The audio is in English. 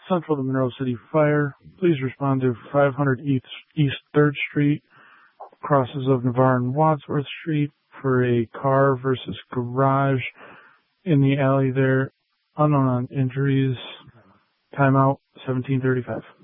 Central to Monroe City Fire. Please respond to 500 East 3rd Street, crosses of Navarre and Wadsworth Street, for a car versus garage in the alley there. Unknown injuries. Timeout 17:35.